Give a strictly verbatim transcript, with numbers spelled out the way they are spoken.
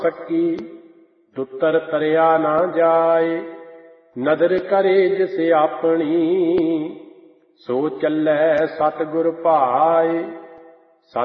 ਸਕੀ ਦੁੱਤਰ ਤਰਿਆ ਨਾ ਜਾਏ। ਨਦਰ ਕਰੇ ਜਿਸ ਆਪਣੀ ਸੋ ਚੱਲੈ ਸਤਿਗੁਰ ਭਾਏ।